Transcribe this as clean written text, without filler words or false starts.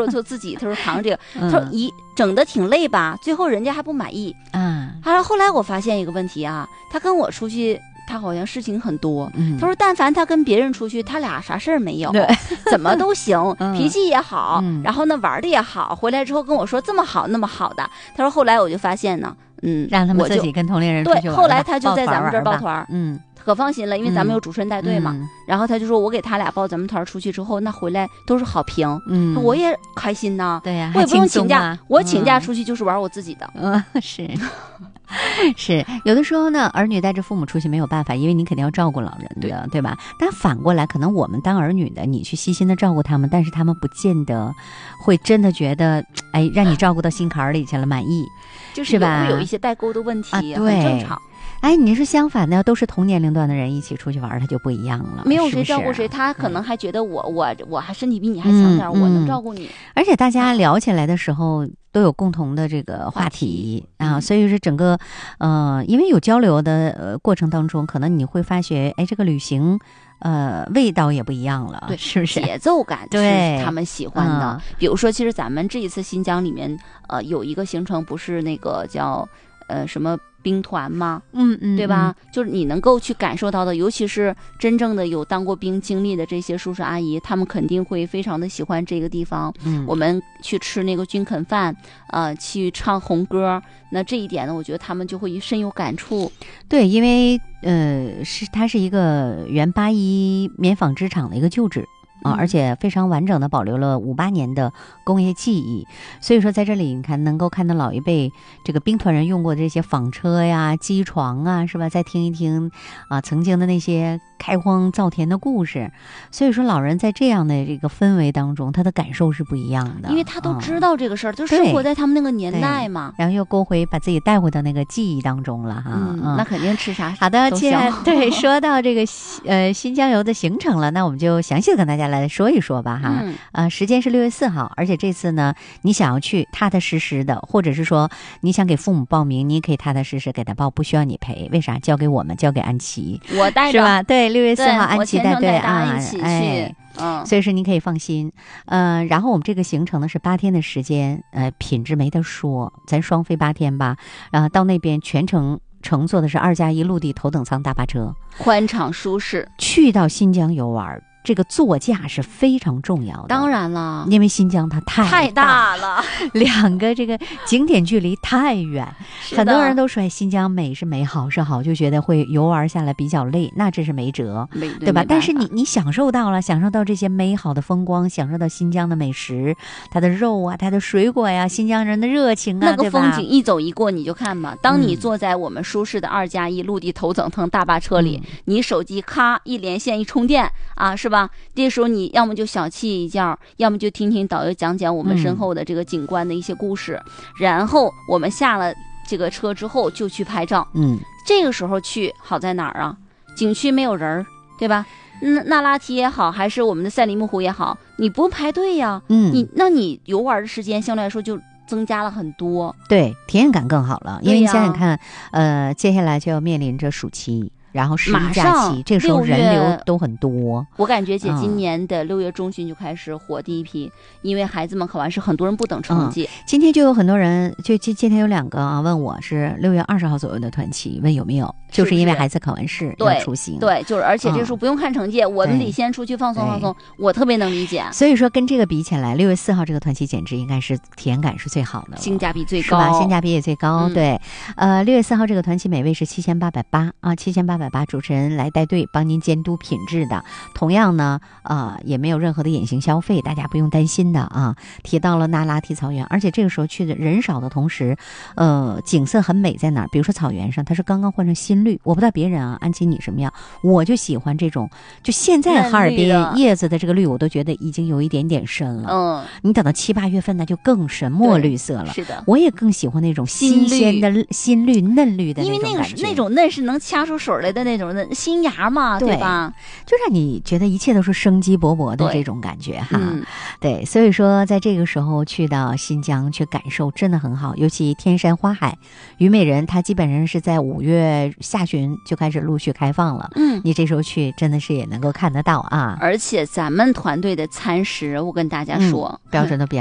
说就自己他说扛这个，他说整的挺累吧，最后人家还不满意。后来我发现一个问题啊，他跟我出去。他好像事情很多，他说但凡他跟别人出去，他俩啥事儿没有，怎么都行，脾气也好，然后呢玩的也好，回来之后跟我说这么好那么好的。他说后来我就发现呢， 让他们自己跟同龄人出去玩。 对，后来他就在咱们这儿抱团，可放心了，因为咱们有主持人带队嘛。然后他就说我给他俩报咱们团出去之后，那回来都是好评，我也开心呐。 对呀， 我也不用请假，我请假出去就是玩我自己的。 是。是有的时候呢，儿女带着父母出去没有办法，因为你肯定要照顾老人的，对吧？但反过来，可能我们当儿女的，你去细心的照顾他们，但是他们不见得会真的觉得，哎，让你照顾到心坎里去了，满意， 就是吧？ 有一些代沟的问题， 对， 很正常。 哎，你是相反的，都是同年龄段的人一起出去玩，他就不一样了。 没有谁照顾谁，他可能还觉得我还身体比你还强点，我能照顾你。 而且大家聊起来的时候都有共同的这个话题啊，所以是整个因为有交流的过程当中，可能你会发觉，哎，这个旅行味道也不一样了， 对， 是不是？ 节奏感是他们喜欢的。比如说，其实咱们这一次新疆里面有一个行程，不是那个叫什么兵团吗？对吧？就是你能够去感受到的，尤其是真正的有当过兵经历的这些叔叔阿姨，他们肯定会非常的喜欢这个地方。我们去吃那个军垦饭，去唱红歌，那这一点呢，我觉得他们就会深有感触。 对，因为它是一个原八一棉纺织厂的一个旧址。而且非常完整的保留了58年的工业记忆，所以说在这里你看能够看到老一辈这个兵团人用过的这些纺车呀、机床啊，是吧？再听一听曾经的那些开荒造田的故事，所以说老人在这样的这个氛围当中，他的感受是不一样的， 因为他都知道这个事儿，就生活在他们那个年代嘛， 然后又把自己带回到那个记忆当中了哈。 那肯定吃啥好的，既然对说到这个新疆游的行程了，那我们就详细的跟大家来说一说吧哈。时间是6月4号，而且这次呢，你想要去踏踏实实的，或者是说你想给父母报名，你也可以踏踏实实给他报，不需要你赔。为啥？交给我们，交给安琪， 我带着， 是吧？对，6月4号安琪带队一起去。 所以说你可以放心。然后我们这个行程呢是8天的时间，品质没得说，咱双飞8天吧。到那边全程乘坐的是2+1陆地头等舱大巴车， 宽敞舒适。 去到新疆游玩，这个座驾是非常重要的。 当然了， 因为新疆它太大了， 两个这个景点距离太远，很多人都说新疆美是美，好是好，就觉得会游玩下来比较累，那这是没辙，对吧？但是你享受到了，享受到这些美好的风光，享受到新疆的美食，它的肉啊，它的水果呀，新疆人的热情啊， 那个风景一走一过你就看吧。当你坐在我们舒适的2+1陆地头等舱大巴车里，你手机咔一连线一充电啊，是吧？这时候你要么就小憩一觉，要么就听听导游讲讲我们身后的这个景观的一些故事，然后我们下了这个车之后就去拍照。这个时候去好在哪儿啊？景区没有人，对吧？那拉提也好，还是我们的赛里木湖也好，你不用排队呀。那你游玩的时间相对来说就增加了很多， 对，体验感更好了。因为你想想看，接下来就要面临着暑期。然后11假期，这个时候人流都很多。 我感觉姐今年的6月中旬就开始火第一批，因为孩子们考完试，很多人不等成绩。 今天就有很多人，就今天有2个问我是6月20号左右的团期，问有没有，就是因为孩子考完试要出行。 对，就是而且这时候不用看成绩，我们得先出去放松放松，我特别能理解。 所以说跟这个比起来，6月4号这个团期简直应该是体验感是最好的， 性价比最高， 是吧？性价比也最高。对，6月4号这个团期每位是7880啊，7880。主持人来带队帮您监督品质的，同样呢也没有任何的隐形消费，大家不用担心的啊。提到了那拉提草原，而且这个时候去的人少的同时景色很美，在哪儿？比如说草原上它是刚刚换成新绿，我不知道别人啊，安琪你什么样，我就喜欢这种，就现在哈尔滨叶子的这个绿我都觉得已经有一点点深了，你等到7、8月份那就更深墨绿色了。 是的， 我也更喜欢那种新鲜的新绿嫩绿的那种感觉， 因为那种嫩是能掐出水来的那种新芽嘛，对吧？ 就让你觉得一切都是生机勃勃的这种感觉哈。对，所以说在这个时候去到新疆去感受真的很好，尤其天山花海、虞美人，它基本上是在5月下旬就开始陆续开放了。你这时候去真的是也能够看得到啊。 而且咱们团队的餐食，我跟大家说， 标准都比较